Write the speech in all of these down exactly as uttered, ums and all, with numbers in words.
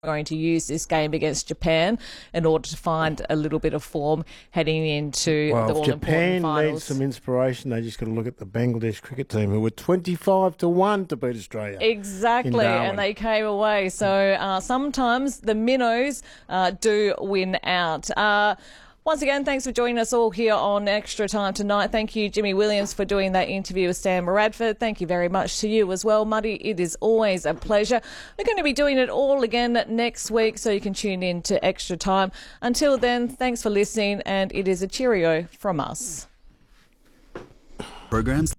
going to use this game against Japan in order to find a little bit of form heading into well, the all-important Japan finals. needs some inspiration. They just got to look at the Bangladesh cricket team, who were twenty-five to one to beat Australia. Exactly, and they came away. So uh, sometimes the minnows uh, do win out. Uh, Once again, thanks for joining us all here on Extra Time tonight. Thank you, Jimmy Williams, for doing that interview with Stan Bradford. Thank you very much to you as well, Muddy. It is always a pleasure. We're going to be doing it all again next week, so you can tune in to Extra Time. Until then, thanks for listening, and it is a cheerio from us. Programs.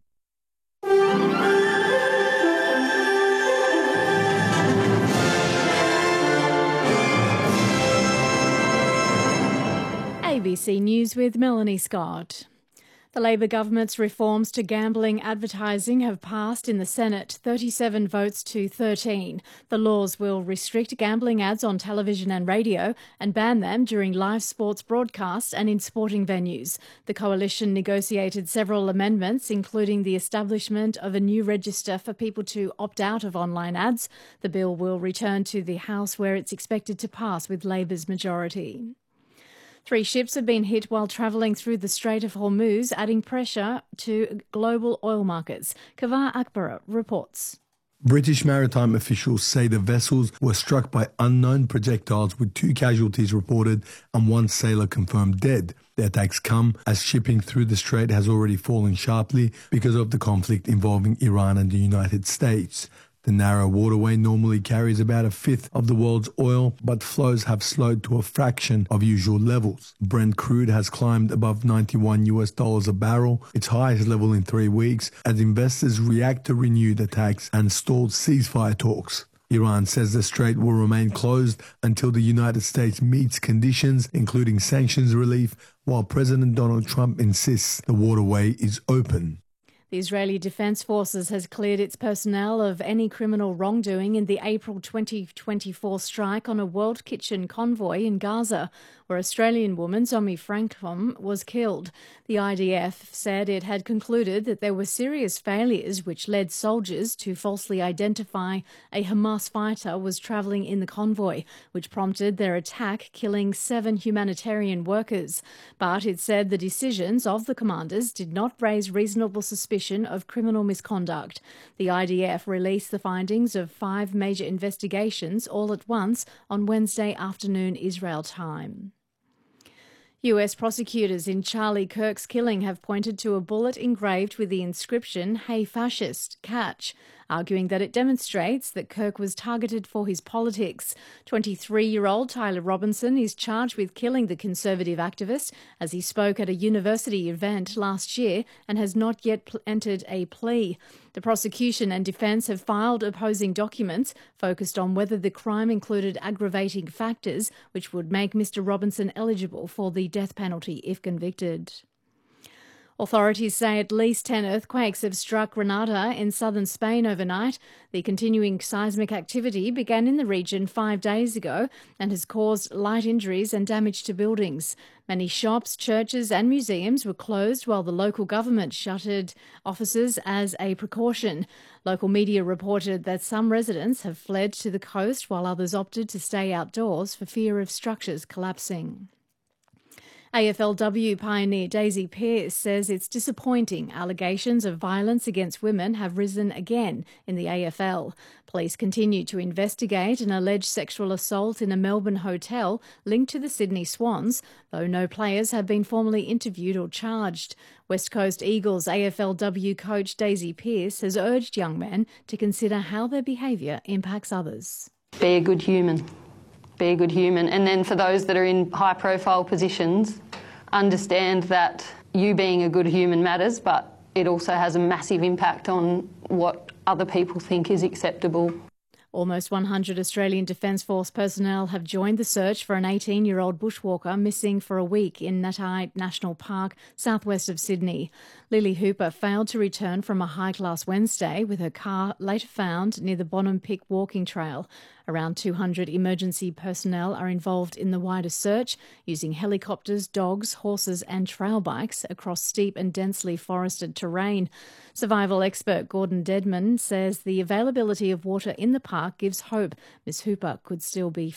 A B C News with Melanie Scott. The Labor government's reforms to gambling advertising have passed in the Senate, thirty-seven votes to thirteen. The laws will restrict gambling ads on television and radio and ban them during live sports broadcasts and in sporting venues. The coalition negotiated several amendments, including the establishment of a new register for people to opt out of online ads. The bill will return to the House, where it's expected to pass with Labor's majority. Three ships have been hit while travelling through the Strait of Hormuz, adding pressure to global oil markets. Kavar Akbar reports. British maritime officials say the vessels were struck by unknown projectiles, with two casualties reported and one sailor confirmed dead. The attacks come as shipping through the strait has already fallen sharply because of the conflict involving Iran and the United States. The narrow waterway normally carries about a fifth of the world's oil, but flows have slowed to a fraction of usual levels. Brent crude has climbed above ninety-one US dollars a barrel, its highest level in three weeks, as investors react to renewed attacks and stalled ceasefire talks. Iran says the strait will remain closed until the United States meets conditions, including sanctions relief, while President Donald Trump insists the waterway is open. The Israeli Defence Forces has cleared its personnel of any criminal wrongdoing in the April twenty twenty-four strike on a World Kitchen convoy in Gaza, where Australian woman Zomi Frankham was killed. The I D F said it had concluded that there were serious failures which led soldiers to falsely identify a Hamas fighter was travelling in the convoy, which prompted their attack, killing seven humanitarian workers. But it said the decisions of the commanders did not raise reasonable suspicion of criminal misconduct. The I D F released the findings of five major investigations all at once on Wednesday afternoon Israel time. U S prosecutors in Charlie Kirk's killing have pointed to a bullet engraved with the inscription, "Hey Fascist, Catch," arguing that it demonstrates that Kirk was targeted for his politics. twenty-three-year-old Tyler Robinson is charged with killing the Conservative activist as he spoke at a university event last year and has not yet pl- entered a plea. The prosecution and defence have filed opposing documents focused on whether the crime included aggravating factors which would make Mister Robinson eligible for the death penalty if convicted. Authorities say at least ten earthquakes have struck Granada in southern Spain overnight. The continuing seismic activity began in the region five days ago and has caused light injuries and damage to buildings. Many shops, churches and museums were closed while the local government shuttered offices as a precaution. Local media reported that some residents have fled to the coast while others opted to stay outdoors for fear of structures collapsing. A F L W pioneer Daisy Pearce says it's disappointing allegations of violence against women have risen again in the A F L. Police continue to investigate an alleged sexual assault in a Melbourne hotel linked to the Sydney Swans, though no players have been formally interviewed or charged. West Coast Eagles A F L W coach Daisy Pearce has urged young men to consider how their behaviour impacts others. Be a good human. Be a good human. And then for those that are in high profile positions, understand that you being a good human matters, but it also has a massive impact on what other people think is acceptable. Almost one hundred Australian Defence Force personnel have joined the search for an eighteen-year-old bushwalker missing for a week in Natai National Park, southwest of Sydney. Lily Hooper failed to return from a hike last Wednesday, with her car later found near the Bonham Pick walking trail. Around two hundred emergency personnel are involved in the wider search, using helicopters, dogs, horses and trail bikes across steep and densely forested terrain. Survival expert Gordon Dedman says the availability of water in the park gives hope Miss Hooper could still be